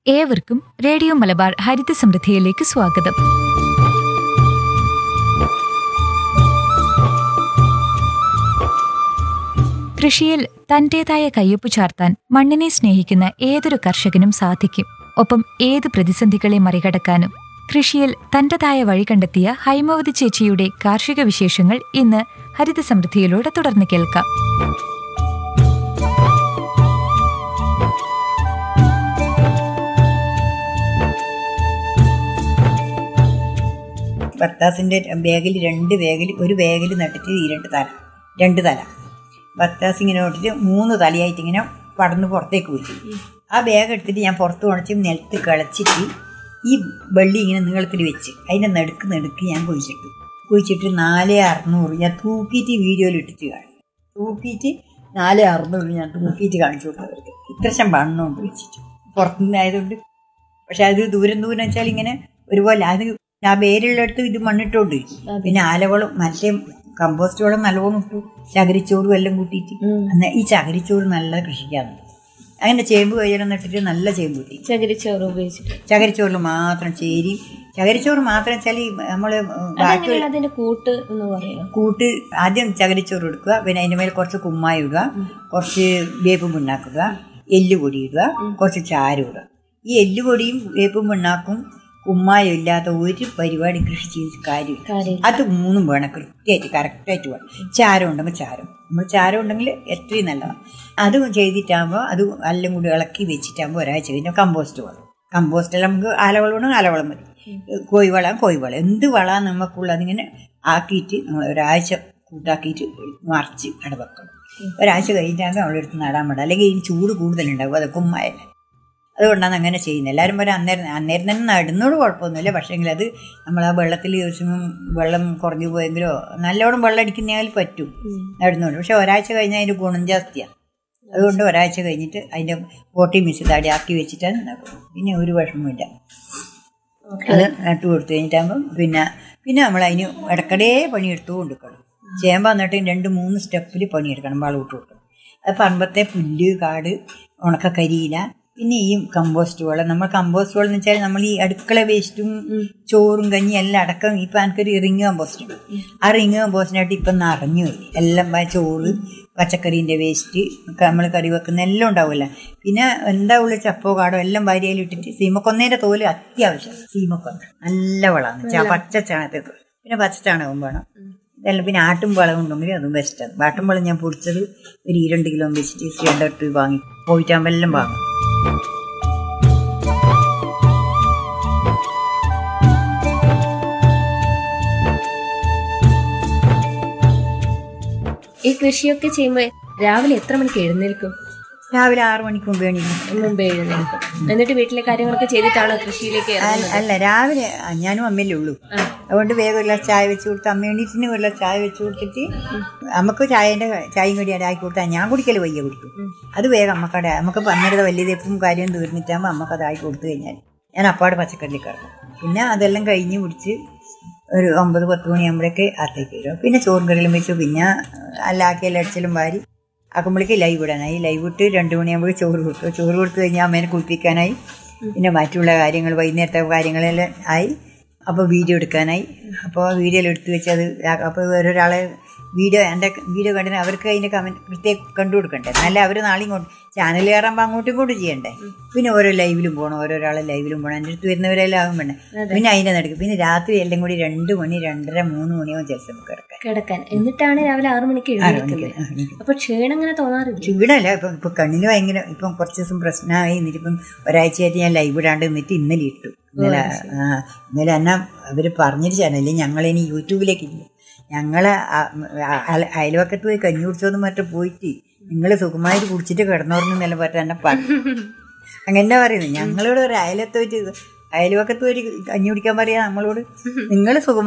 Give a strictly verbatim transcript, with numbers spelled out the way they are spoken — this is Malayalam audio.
ഏവർക്കും റേഡിയോ മലബാർ ഹരിത സമൃദ്ധിയിലേക്ക് സ്വാഗതം. കൃഷിയിൽ തന്റേതായ കയ്യൊപ്പ് ചാർത്താൻ മണ്ണിനെ സ്നേഹിക്കുന്ന ഏതൊരു കർഷകനും സാധിക്കും. ഒപ്പം ഏത് പ്രതിസന്ധികളെ മറികടക്കാനും. കൃഷിയിൽ തന്റേതായ വഴി കണ്ടെത്തിയ ഹൈമവതി ചേച്ചിയുടെ കാർഷിക വിശേഷങ്ങൾ ഇന്ന് ഹരിത സമൃദ്ധിയിലൂടെ തുടർന്ന് കേൾക്കാം. ബത്താസിൻ്റെ ബാഗിൽ രണ്ട് ബാഗിൽ ഒരു ബാഗിൽ നട്ടിട്ട് ഈ രണ്ട് തല രണ്ട് തല ബത്താസ് ഇങ്ങനെ ഇട്ടിട്ട് മൂന്ന് തലയായിട്ട് ഇങ്ങനെ പടന്ന് പുറത്തേക്ക് പോയി. ആ ബാഗ് എടുത്തിട്ട് ഞാൻ പുറത്ത് ഉണച്ച് നിലത്ത് കിളച്ചിട്ട് ഈ വെള്ളി ഇങ്ങനെ നീളത്തിൽ വെച്ച് അതിൻ്റെ നടുക്ക് നടുക്ക് ഞാൻ കുഴിച്ചിട്ടു കുഴിച്ചിട്ട് നാല് അറുന്നൂറ് ഞാൻ തൂക്കിയിട്ട് വീഡിയോയിൽ ഇട്ടിട്ട് കാണും. തൂക്കിയിട്ട് നാല് അറുന്നൂറ് ഞാൻ തൂക്കിയിട്ട് കാണിച്ചു കൊടുത്തവർക്ക് ഇത്രശം വണ്ണമുണ്ട് വെച്ചിട്ട് പുറത്തുനിന്ന് ആയതുകൊണ്ട്. പക്ഷെ അത് ദൂരം ദൂരം വെച്ചാൽ ഇങ്ങനെ ഒരുപോലെ അത് ആ വേരുള്ളിടത്ത് ഇത് മണ്ണിട്ടോണ്ട് പിന്നെ ആലവളം മറ്റേ കമ്പോസ്റ്റ് വളം നല്ലോണം ഇട്ടു ചകിരിച്ചോറും എല്ലാം കൂട്ടിയിട്ട് എന്നാൽ ഈ ചകിരിച്ചോറ് നല്ല കൃഷിക്കാണ്. അങ്ങനെ ചേമ്പ് കയ്യിലും നട്ടിട്ട് നല്ല ചേമ്പ് കിട്ടി. ചകിരിച്ചോറ് ഉപയോഗിച്ചിട്ട് ചകിരിച്ചോറിൽ മാത്രം ചേരി ചകിരിച്ചോറ് മാത്രം വെച്ചാൽ നമ്മള് അതിന്റെ കൂട്ട് എന്ന് പറയുന്നത് കൂട്ട് ആദ്യം ചകിരിച്ചോറ് എടുക്കുക, പിന്നെ അതിൻ്റെ മേലെ കുറച്ച് കുമ്മായി ഇടുക, കുറച്ച് വേപ്പും പിണ്ണാക്കുക, എല്ലുപൊടി ഇടുക, കുറച്ച് ചാരം ഇടുക. ഈ എല്ലുപൊടിയും വേപ്പും പിണ്ണാക്കും ഉമ്മായും ഇല്ലാത്ത ഒരു പരിപാടി കൃഷി ചെയ്ത് കാര്യമില്ല. അത് മൂന്നും വേണം കൃത്യമായിട്ട് കറക്റ്റായിട്ട് വേണം. ചാരം ഉണ്ടെങ്കിൽ ചാരം നമ്മൾ ചാരം ഉണ്ടെങ്കിൽ എത്രയും നല്ലതാണ്. അത് ചെയ്തിട്ടാകുമ്പോൾ അത് എല്ലാം കൂടി ഇളക്കി വെച്ചിട്ടാകുമ്പോൾ ഒരാഴ്ച കഴിഞ്ഞാൽ കമ്പോസ്റ്റ് വളം കമ്പോസ്റ്റെല്ലാം നമുക്ക് ആലവളം വേണം ആലവളം മതി, കോഴിവളം കോഴിവളം എന്ത് വളം നമുക്കുള്ള അതിങ്ങനെ ആക്കിയിട്ട് നമ്മൾ ഒരാഴ്ച കൂട്ടാക്കിയിട്ട് മറിച്ച് ഇടവെക്കണം. ഒരാഴ്ച കഴിഞ്ഞാകുമ്പോൾ നമ്മളെടുത്ത് നടാൻ പാടില്ല, അല്ലെങ്കിൽ ഈ ചൂട് കൂടുതലുണ്ടാകും അതൊക്കെ ഉമ്മായല്ല. അതുകൊണ്ടാണ് അങ്ങനെ ചെയ്യുന്നത്. എല്ലാവരും പറയും അന്നേരം അന്നേരം തന്നെ നടുന്നോട് കുഴപ്പമൊന്നുമില്ല, പക്ഷേങ്കിൽ അത് നമ്മൾ ആ വെള്ളത്തിൽ ദിവസം വെള്ളം കുറഞ്ഞു പോയെങ്കിലോ നല്ലോണം വെള്ളം അടിക്കുന്നതിൽ പറ്റും നടുന്നോട്. പക്ഷെ ഒരാഴ്ച കഴിഞ്ഞാൽ അതിൻ്റെ ഗുണം ജാസ്തിയാണ്. അതുകൊണ്ട് ഒരാഴ്ച കഴിഞ്ഞിട്ട് അതിൻ്റെ പോട്ടി മിക്സ് താടി ആക്കി വെച്ചിട്ടാണ് നടുന്നത്. പിന്നെ ഒരു വിഷമമില്ല. അത് നട്ടു കൊടുത്തു കഴിഞ്ഞിട്ടാകുമ്പം പിന്നെ പിന്നെ നമ്മൾ അതിന് ഇടക്കടേ പണിയെടുത്തു കൊടുക്കണം. ചേമ്പ് എന്നിട്ട് രണ്ട് മൂന്ന് സ്റ്റെപ്പിൽ പണിയെടുക്കണം, വളം ഇട്ട് കൊടുക്കണം. അത് പറമ്പത്തെ പുല്ല് കാട് ഉണക്ക കരിയില, പിന്നെ ഈ കമ്പോസ്റ്റ് വളം. നമ്മൾ കമ്പോസ്റ്റ് വളം എന്ന് വെച്ചാൽ നമ്മൾ ഈ അടുക്കള വേസ്റ്റും ചോറും കഞ്ഞി എല്ലാം അടക്കം. ഇപ്പം എനിക്കൊരു റിങ് കമ്പോസ്റ്റ് ഉണ്ട്. ആ റിങ് കമ്പോസ്റ്റിനായിട്ട് ഇപ്പം നിറഞ്ഞു വരും എല്ലാം. ചോറ് പച്ചക്കറീൻ്റെ വേസ്റ്റ് നമ്മൾ കറി വെക്കുന്ന എല്ലാം ഉണ്ടാവില്ല. പിന്നെ എന്താ ഉള്ള ചപ്പോ കാടോ എല്ലാം വാരിയയിലിട്ടിട്ട് സീമക്കൊന്നേൻ്റെ തോല് അത്യാവശ്യം. സീമക്കൊന്ന നല്ല വളമാണ്, പച്ച ചാണകത്തെ. പിന്നെ പച്ച ചാണകം വേണം ഇതെല്ലാം. പിന്നെ ആട്ടും വളം ഉണ്ടെങ്കിൽ അതും ബെസ്റ്റാണ്. ആട്ടും വളം ഞാൻ പൊടിച്ചത് ഒരു രണ്ട് കിലോ വെച്ചിട്ട് സിലിണ്ടർ വാങ്ങി പോയിട്ടാകുമ്പോൾ എല്ലാം വാങ്ങും. ഈ കൃഷിയൊക്കെ ചെയ്യുമ്പോൾ രാവിലെ എത്ര മണിക്ക് എഴുന്നേൽക്കും? രാവിലെ ആറു മണിക്ക് മുമ്പ് എണീക്കും. മുമ്പ് എഴുന്നേൽക്കും. എന്നിട്ട് വീട്ടിലെ കാര്യങ്ങളൊക്കെ ചെയ്തിട്ടാണോ കൃഷിയിലേക്ക്? അല്ല, രാവിലെ ഞാനും അമ്മയല്ലേ ഉള്ളൂ. അതുകൊണ്ട് വേഗം ഒരു ഗ്ലാസ് ചായ വെച്ച് കൊടുത്ത് അമ്മ എണീറ്റിന് ഒരു ഗ്ലാസ് ചായ വെച്ച് കൊടുത്തിട്ട് നമുക്ക് ചായൻ്റെ ചായയും കടിയാടെ ആക്കി കൊടുത്താൽ ഞാൻ കുടിക്കൽ വയ്യ കുടിക്കും. അത് വേഗം അമ്മക്കടെ നമുക്ക് പന്നേരത്തെ വലിയ തെപ്പും കാര്യവും തീർന്നിട്ടാകുമ്പോൾ അമ്മക്ക് അതാക്കി കൊടുത്തു കഴിഞ്ഞാൽ ഞാൻ അപ്പാട് പച്ചക്കറിയിൽ കിടക്കും. പിന്നെ അതെല്ലാം കഴിഞ്ഞ് കുടിച്ച് ഒരു ഒമ്പത് പത്ത് മണിയാകുമ്പോഴേക്ക് അകത്തേക്ക് വരും. പിന്നെ ചോറും കറികളും വെച്ചു. പിന്നെ അല്ലാക്കിയെല്ലാം അടിച്ചലും വാരി ആക്കുമ്പോഴേക്ക് ലൈവ് ഇടാനായി. ലൈവ് ഇട്ട് രണ്ട് മണിയാകുമ്പോൾ ചോറ് കൊടുത്തു. ചോറ് കൊടുത്തു കഴിഞ്ഞാൽ അമ്മേനെ കുളിപ്പിക്കാനായി. പിന്നെ മറ്റുള്ള കാര്യങ്ങൾ വൈകുന്നേരത്തെ കാര്യങ്ങളെല്ലാം ആയി. അപ്പോൾ വീഡിയോ എടുക്കാനായി. അപ്പോൾ വീഡിയോയിൽ എടുത്ത് വെച്ച് അത് അപ്പോൾ വേറൊരാളെ വീഡിയോ എൻ്റെ വീഡിയോ കണ്ടിന് അവർക്ക് അതിൻ്റെ കമൻറ്റ് പ്രത്യേകം കണ്ടു കൊടുക്കണ്ടേ, നല്ല അവർ നാളെയും കൊണ്ട് ചാനൽ കയറുമ്പോൾ അങ്ങോട്ടും ഇങ്ങോട്ടും ചെയ്യണ്ടേ. പിന്നെ ഓരോ ലൈവിലും പോകണം, ഓരോരാളെ ലൈവിലും പോകണം. എൻ്റെ അടുത്ത് വരുന്നവരെല്ലാം ആകും വേണ്ടേ. പിന്നെ അതിൻ്റെ നടക്കും. പിന്നെ രാത്രി എല്ലാം കൂടി രണ്ട് മണി രണ്ടര മൂന്ന് മണിയാവും ചില സമയം കിടക്കാൻ കിടക്കാൻ എന്നിട്ടാണ് രാവിലെ ആറു മണിക്ക് ആറ് മണിക്ക് അപ്പൊ ക്ഷീണം അങ്ങനെ തോന്നാറില്ല? ക്ഷീണമല്ല. ഇപ്പം ഇപ്പം കണ്ണിന് ഭയങ്കര ഇപ്പം കുറച്ച് ദിവസം പ്രശ്നമായി. എന്നിട്ടിപ്പം ഒരാഴ്ചയായിട്ട് ഞാൻ ലൈവ് ഇടാണ്ട് നിന്നിട്ട് ഇന്നലെ ഇട്ടു. ഇന്നലെ ആ ഇന്നലെ എന്നാ അവർ പറഞ്ഞിട്ട് ചാനല്ലേ ഞങ്ങളിനി യൂട്യൂബിലേക്ക് ഇല്ല. ഞങ്ങളെ അയൽവക്കത്ത് പോയി കഞ്ഞി കുടിച്ചോന്നും മറ്റും പോയിട്ട് നിങ്ങൾ സുഖമായിട്ട് കുടിച്ചിട്ട് കിടന്നോർന്നെല്ലാം പറ്റാൻ എന്നെ പറഞ്ഞു. അങ്ങനെ പറയുന്നത് ഞങ്ങളോട് ഒരു അയലത്ത് പോയിട്ട് അയൽവക്കത്ത് പോയിട്ട് കഞ്ഞി കുടിക്കാൻ പറയാ നമ്മളോട്. നിങ്ങൾ സുഖമായി